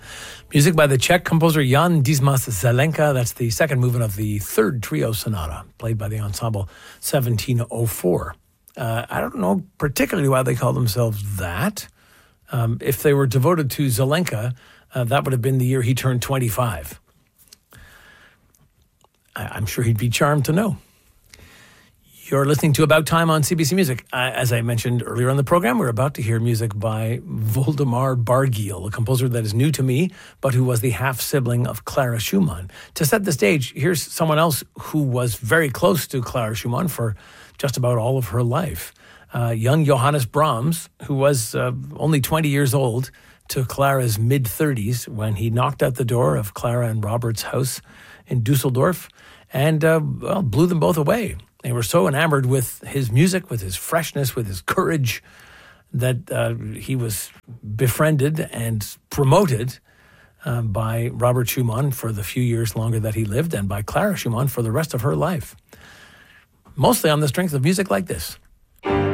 Music by the Czech composer Jan Dismas Zelenka. That's the second movement of the third trio sonata, played by the ensemble 1704. I don't know particularly why they call themselves that. If they were devoted to Zelenka, that would have been the year he turned 25. I'm sure he'd be charmed to know. You're listening to About Time on CBC Music. As I mentioned earlier on the program, we're about to hear music by Voldemar Bargiel, a composer that is new to me, but who was the half-sibling of Clara Schumann. To set the stage, here's someone else who was very close to Clara Schumann for just about all of her life. Young Johannes Brahms, who was only 20 years old to Clara's mid-30s when he knocked at the door of Clara and Robert's house in Dusseldorf and blew them both away. They were so enamored with his music, with his freshness, with his courage, that he was befriended and promoted by Robert Schumann for the few years longer that he lived, and by Clara Schumann for the rest of her life. Mostly on the strength of music like this.